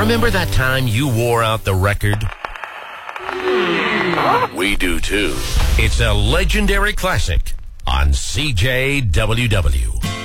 Remember that time you wore out the record? We do too. It's a legendary classic on CJWW.